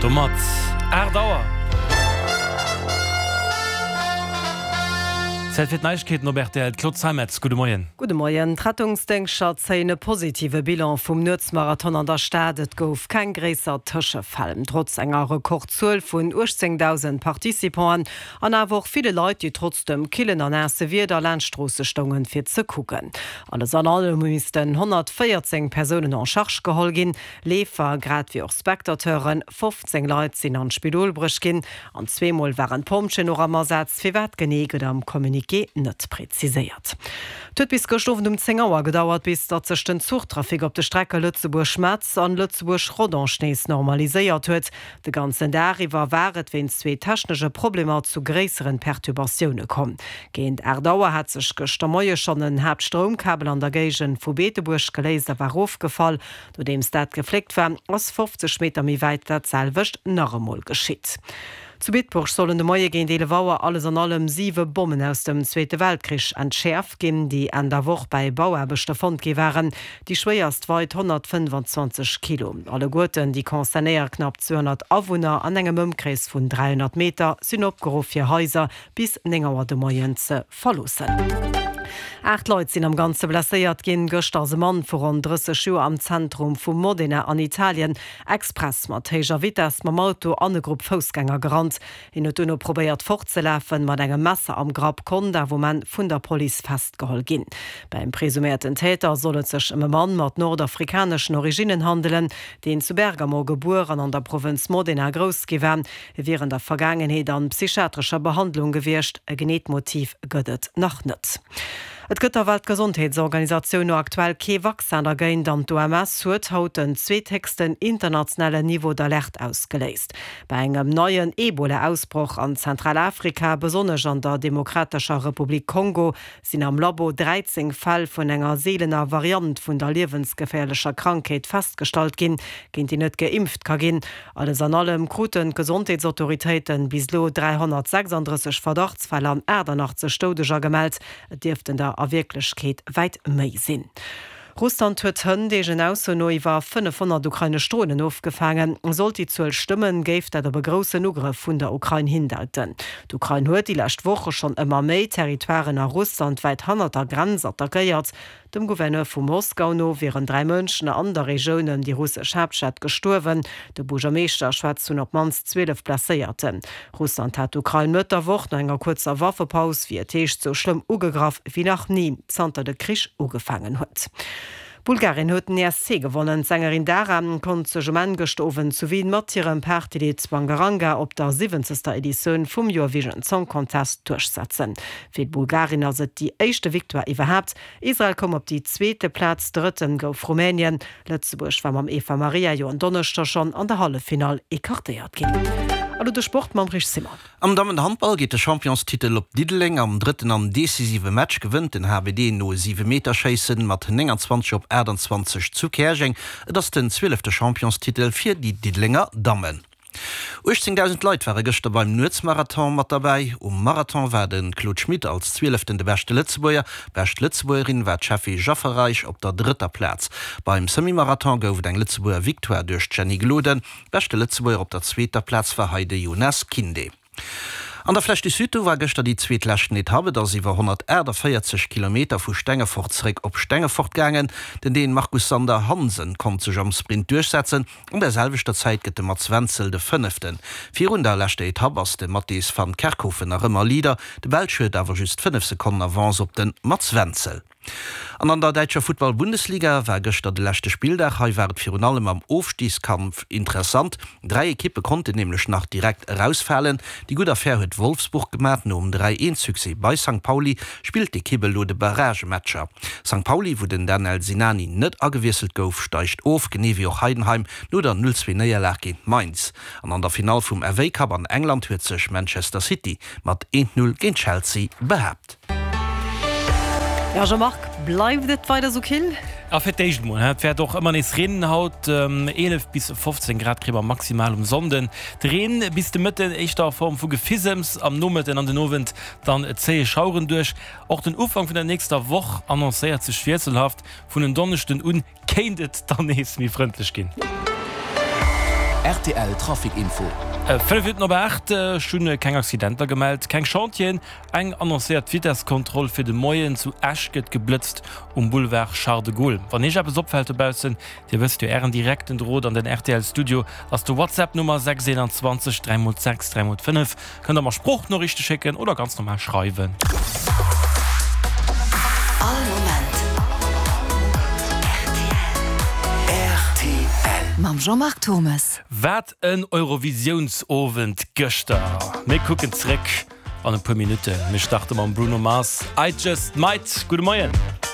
Tomat Erdauer. Fir Neichkeeten op Klotzheimetz Gude Moien. Gude Moien, Rettungsdenkschat zeine positive Bilan vum Nutzmarathon an der Stadet gouf kein gräser Tësche fallen. Trotz enger Rekordzuel vun 18.000 Partizipanten an awoch viele Leute, die trotzdem Killen an erste wie der Landstrasse stongen fir ze kucken. Alles an allem muisten 114 Personen an Charge gehol gin, Lefer grad wie auch Spektateuren, 15 Leute sind an Spidolbrech gin, an 2mal waren Pomschen oder Ammersatz fir wat geneget am Kommuniké net präziséiert. Tut bis gestoffen 10 Auer gedauert, bis dat sech den Zugtrafik op de Strecke Lützeburg-Schmatz an Lützeburg-Rodonschnees normaliséiert huet. De ganzen Dariwer waret wenn zwee technische Probleme zu gräseren Perturbationune kom. Gehend Erdauer hat sech gestermoie schon den Hauptstromkabel an der Gegen vu Beeteburg geléiser war aufgefallen, do dem dat gefleckt war, ass 50 Meter mi weit dat Zahlwcht normal geschitt. Zu Bitburg sollen de Moie gehen Dele Wauer alles an allem 7 Bomben aus dem Zweite Weltkrieg entschärft gin, die an der Woche bei Bauerbecht davon waren, die schwerst weit 125 Kilo. Alle Gurten, die konzernéier knapp 200 Awohner an engem Umkreis vun 300 Meter sind opgerufen 4 Häuser bis Nengauer de Moien ze verlossen. 8 Leute sind am ganze blessiert gin gocht as Mann vor an 30 Joer am Zentrum vum Modena an Italien Express mat Heiger Vitas mam Auto an e Gruppe Fußgänger gerannt. In Tuno probiert fortzuläfen mat engem Messer am Grab Konda, wo man vun der Police festgehol gin. Beim presumierten Täter sollet sech em Mann mat nordafrikanischen Originen handeln, den zu Bergamo geboren an der Provinz Modena groß gewann, während der Vergangenheit an psychiatrischer Behandlung gewircht, e Genetmotiv gëtt nach net. Et gëtt der Weltgesundheitsorganisationun no aktuell ke Vacciner géint an d'OMS huet haut den zweetegsten internationale Niveau d'Alert ausgeléist. Bei engem neuen Ebola-Ausbruch an Zentralafrika, besonnech an der Demokratischer Republik Kongo, sinn am Labo 13 Fall vun enger seelener Variant vun der liewensgefährlicher Krankheit feststalt ginn, ginint die net geimpft ka ginn. Alles an allem kruten Gesundheitsautoritäten bislo 336 Verdachtsfälle an 88 Todeger gemeldt, Dürften der a Wirklichkeit weit méi sinn. Russland huet hën degen aussonnoiwwer 500 Ukraine Stronen aufgefangen, sollt die 12 Stimmen géif dat der begrossen Ugriff vun der Ukraine hindelten. D'Ukraine huet die lächt Woche schon ëmmer méi Territoireen a Russland weit 100er Grenz attackéiert. Dem Gouverneur vu Moskau no wären 3 Mënschen an der Regionen die russsisch Hauptstadt gestorwen. De Burgermeester schwatzt hun op mans 12 placéierten. Russland hat Ukraine Mëtterwoch no enger kurzer Waffepaus wie Teech so schlimm ugegraf wie nach nie zanter de Krisch ugefangen huet. Bulgarien huet den ESC gewonnen. Sängerin Dara kon zu Gemen gestoven zu Wien mat ihrem Party Zwangaranga op der 70. Edition vum Eurovision Song Contest durchsetzen. Für Bulgarien as die echte Viktoire iwwerhabt. Israel kom op die 2. Platz, 3. gouf Rumänien. Lützeburg war am Eva Maria Jo an Donnerstag schon an der Hallefinal ekartiert gin. Also der Sport Mamrich Simmer. Am Damen-Handball geht der Championstitel op Diedeling am 3. am decisive Match gewinnt den HBD no 7 Meter Chasen mat 29 op 21 zu Kerching, das den 12. Championstitel fir die Diedlinger Damen. 18.000 Leute waren gestern beim Nutzmarathon mit dabei. Marathon war den Claude Schmidt als 12. der beste Lützburger. Beste Lützburgerin war Steffi Jafferreich auf der 3. Platz. Beim Semi-Marathon gab es eine Lützburger Victoire durch Jenny Gloden. Beste Lützburger auf der 2. Platz war Heide Jonas Kinde. An der Fläche Süd war gestern die zweitletzte Etappe, da sie war 140 Kilometer von Stengefort zurück auf Stengefort gegangen, denn den Markus Sander Hansen konnte sich am Sprint durchsetzen und derselbe Zeit geht der Mats Wenzel der 5. 400 letzte Etappe ist der Matthias van Kerkhoven nach immer Lieder, der Belgische da war just 5 Sekunden Avance auf den Mats Wenzel. An der deutscher Football-Bundesliga war gestern der letzte Spieltag, hier war für allem am Aufstiegskampf interessant. 3 Equipen konnten nämlich nach direkt rausfallen. Die gute Affäre hat Wolfsburg gemacht, um 3-1-Succès bei St. Pauli spielt die Kibelo de Barrage-Matcher. St. Pauli, wo den Daniel Sinani nicht angewechselt gouf, steigt auf, genau wie auch Heidenheim, nur der 0-2 Niederlage gegen Mainz. An der Final vom FA Cup an England wird sich Manchester City mit 1-0 gegen Chelsea behauptet. Ja, Jean-Marc, bleibt das weiter so kill? Auf wer doch immer nicht Rennen haut 11 bis 15 Grad Krieber maximal Sonden drehen bis die Mitte echter Form von Gefissems am Nummer an den Novent dann zähe Schauren durch auch den Ufang von der nächster Woche annonciert zu schwerzelhaft von den Donnersten und kennt dann ist mir freundlich gehen. RTL Trafikinfo. 5:08 Stunde kein Accidenter gemeldet, kein Chantien, eng annonciert Vitesskontroll für de Moien zu Ashket geblitzt Boulevard Charles de Gaulle. Wann ich habe Sopfeldebausen, dir wirst du Ehren direkten Droht an den RTL Studio aus der WhatsApp-Nummer 621 306 305. Könnt ihr mal Spruchnachrichten schicken oder ganz normal schreiben. Mam Jean-Marc Thomas. Wat en Eurovisionsovent Göster. Me gucken zurück an ein paar Minuten. Wir starten mit Bruno Mars. I just might. Guten Morgen.